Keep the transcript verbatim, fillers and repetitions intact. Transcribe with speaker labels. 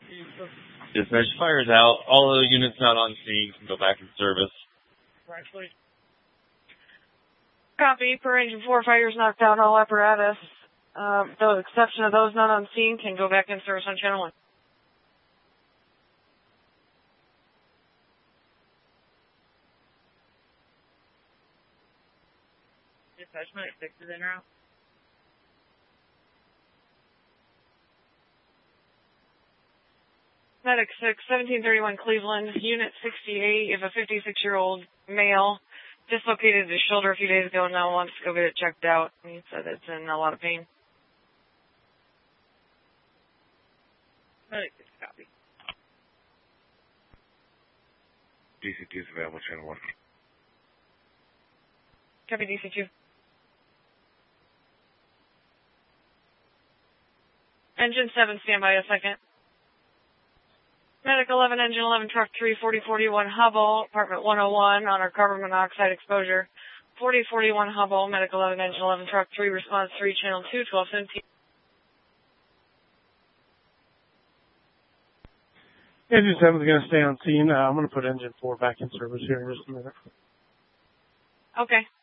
Speaker 1: Dispatch, fire's out. All the units not on scene can go back in service.
Speaker 2: Right, please.
Speaker 3: Copy. Per engine four, fires knocked out all apparatus. Um, the exception of those not on scene can go back in service on channel one.
Speaker 2: Dispatch, medic six is en route.
Speaker 3: Medic six, seventeen thirty-one Cleveland, Unit sixty-eight, if a fifty-six-year-old male dislocated his shoulder a few days ago and now wants to go get it checked out. He said it's in a lot of pain.
Speaker 2: Medic six, copy.
Speaker 4: D C two is available, channel one.
Speaker 3: Copy D C two. Engine seven, stand by a second. Medic eleven, engine eleven, truck three, forty forty-one Hubble, apartment one oh one on our carbon monoxide exposure. forty forty-one Hubble, medic eleven, engine eleven, truck three, response three, channel two, twelve seventeen.
Speaker 5: Engine seven is going to stay on scene. Uh, I'm going to put engine four back in service here in just a minute.
Speaker 3: Okay.